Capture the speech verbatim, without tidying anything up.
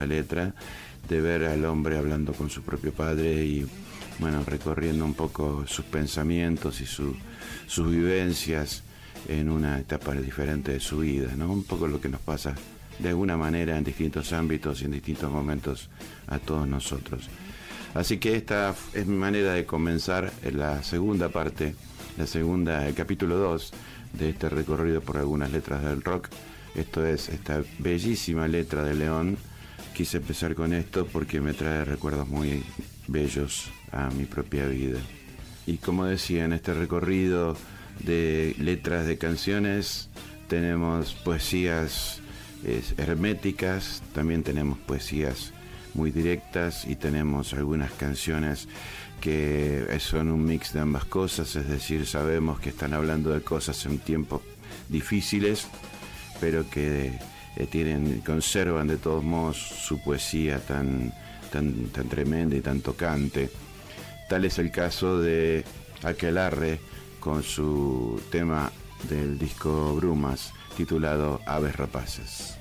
la letra, de ver al hombre hablando con su propio padre y, bueno, recorriendo un poco sus pensamientos y su, sus vivencias en una etapa diferente de su vida, ¿no? Un poco lo que nos pasa de alguna manera en distintos ámbitos y en distintos momentos a todos nosotros. Así que esta es mi manera de comenzar la segunda parte, la segunda, el capítulo dos de este recorrido por algunas letras del rock. Esto es esta bellísima letra de León. Quise empezar con esto porque me trae recuerdos muy bellos a mi propia vida. Y como decía, en este recorrido de letras de canciones tenemos poesías eh, herméticas, también tenemos poesías muy directas y tenemos algunas canciones que son un mix de ambas cosas, es decir, sabemos que están hablando de cosas en tiempos difíciles, pero que eh, tienen, conservan de todos modos su poesía tan, tan, tan tremenda y tan tocante. Tal es el caso de Aquelarre con su tema del disco Brumas titulado Aves Rapaces.